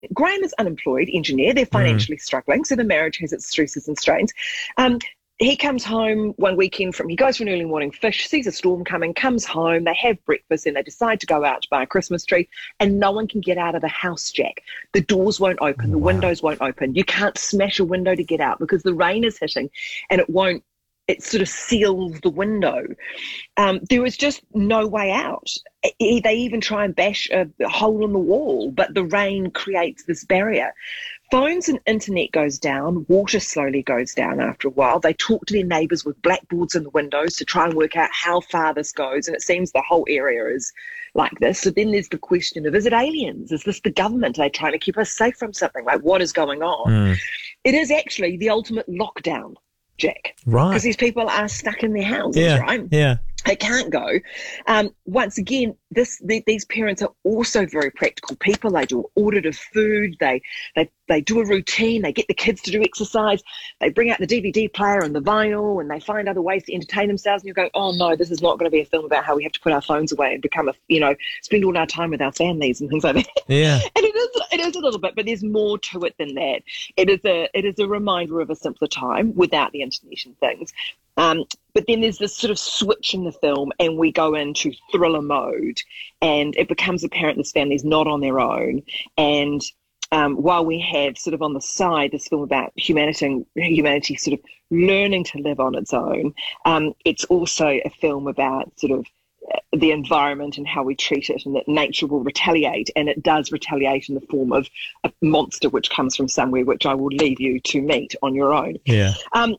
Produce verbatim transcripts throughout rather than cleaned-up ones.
Graham is unemployed, engineer. They're financially mm. struggling, so the marriage has its stresses and strains. Um, he comes home one weekend from, he goes for an early morning fish, sees a storm coming, comes home, they have breakfast, and they decide to go out to buy a Christmas tree, and no one can get out of the house, Jack. The doors won't open, the wow. windows won't open. You can't smash a window to get out because the rain is hitting, and it won't, it sort of seals the window. Um, there is just no way out. They even try and bash a hole in the wall, but the rain creates this barrier. Phones and internet goes down, water slowly goes down after a while. They talk to their neighbours with blackboards in the windows to try and work out how far this goes, and it seems the whole area is like this. So then there's the question of, is it aliens? Is this the government? Are they trying to keep us safe from something? Like, what is going on? Mm. It is actually the ultimate lockdown, Jack. Right. Because these people are stuck in their houses, yeah, right? Yeah. They can't go. Um, once again, this the, these parents are also very practical people. They do an audit of food. They, they they do a routine. They get the kids to do exercise. They bring out the D V D player and the vinyl, and they find other ways to entertain themselves. And you're going, oh no, this is not going to be a film about how we have to put our phones away and become a, you know, spend all our time with our families and things like that. Yeah. And it is it is a little bit, but there's more to it than that. It is a it is a reminder of a simpler time without the internet and things. Um, but then there's this sort of switch in the film, and we go into thriller mode, and it becomes apparent this family's not on their own. And um, while we have sort of on the side this film about humanity, humanity sort of learning to live on its own, um, it's also a film about sort of the environment and how we treat it, and that nature will retaliate, and it does retaliate in the form of a monster which comes from somewhere, which I will leave you to meet on your own. Yeah. Um,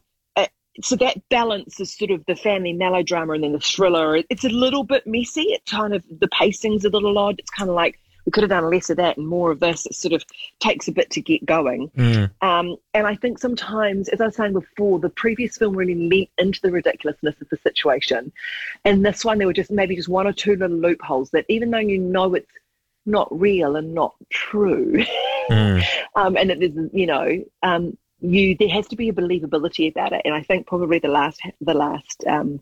So that balance is sort of the family melodrama and then the thriller. It's a little bit messy. It kind of, the pacing's a little odd. It's kind of like we could have done less of that and more of this. It sort of takes a bit to get going. Mm. Um, and I think sometimes, as I was saying before, the previous film really leaned into the ridiculousness of the situation. And this one, there were just maybe just one or two little loopholes that, even though you know it's not real and not true, mm. um, and it is, you know, um, You, there has to be a believability about it, and I think probably the last the last um,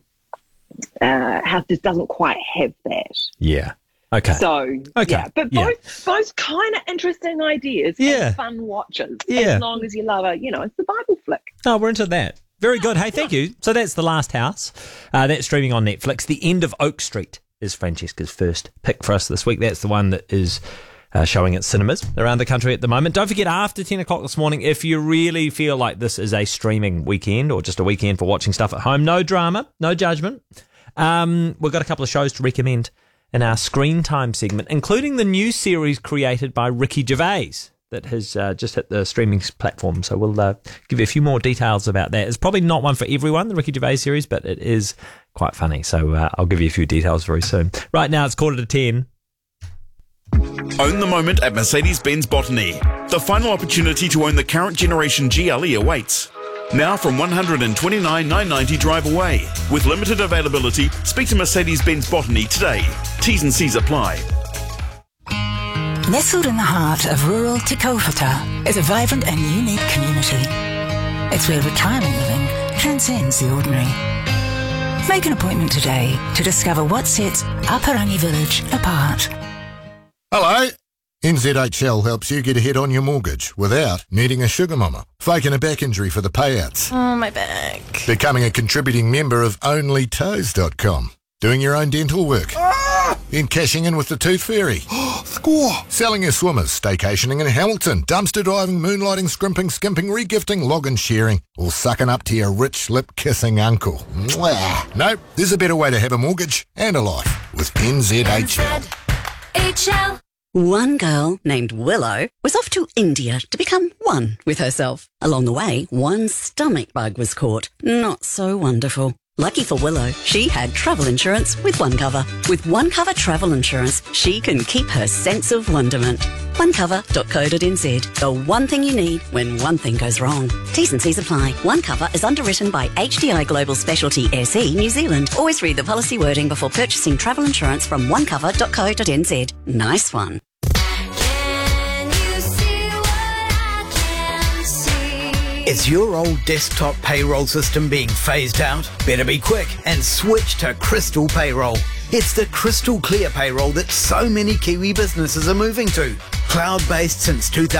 uh, house just doesn't quite have that. Yeah. Okay. So okay. yeah, but yeah. both both kind of interesting ideas yeah. and fun watches. Yeah. As long as you love a, you know, it's the Bible flick. Oh, we're into that. Very good. Hey, thank you. So that's The Last House. Uh, that's streaming on Netflix. The End of Oak Street is Francesca's first pick for us this week. That's the one that is Uh, showing at cinemas around the country at the moment. Don't forget, after ten o'clock this morning, if you really feel like this is a streaming weekend or just a weekend for watching stuff at home, no drama, no judgment. Um, we've got a couple of shows to recommend in our Screen Time segment, including the new series created by Ricky Gervais that has uh, just hit the streaming platform. So we'll uh, give you a few more details about that. It's probably not one for everyone, the Ricky Gervais series, but it is quite funny. So uh, I'll give you a few details very soon. Right now, it's quarter to ten. Own the moment at Mercedes-Benz Botany. The final opportunity to own the current generation G L E awaits. Now from one hundred twenty-nine thousand nine hundred ninety drive away. With limited availability, speak to Mercedes-Benz Botany today. T's and C's apply. Nestled in the heart of rural Te Kaupata is a vibrant and unique community. It's where retirement living transcends the ordinary. Make an appointment today to discover what sets Aparangi Village apart. Hello. N Z H L helps you get ahead on your mortgage without needing a sugar mama, faking a back injury for the payouts. Oh, my back. Becoming a contributing member of only toes dot com. Doing your own dental work. Ah! Then cashing in with the Tooth Fairy. Score! Selling your swimmers, staycationing in Hamilton, dumpster diving, moonlighting, scrimping, skimping, regifting, login sharing, or sucking up to your rich lip-kissing uncle. Mwah. Nope, there's a better way to have a mortgage and a life with N Z H L. N Z H L. One girl named Willow was off to India to become one with herself. Along the way, one stomach bug was caught. Not so wonderful. Lucky for Willow, she had travel insurance with OneCover. With OneCover travel insurance, she can keep her sense of wonderment. one cover dot co dot n z. The one thing you need when one thing goes wrong. T's and C's apply. OneCover is underwritten by H D I Global Specialty S E New Zealand. Always read the policy wording before purchasing travel insurance from one cover dot co dot n z. Nice one. Is your old desktop payroll system being phased out? Better be quick and switch to Crystal Payroll. It's the crystal clear payroll that so many Kiwi businesses are moving to. Cloud-based since two thousand.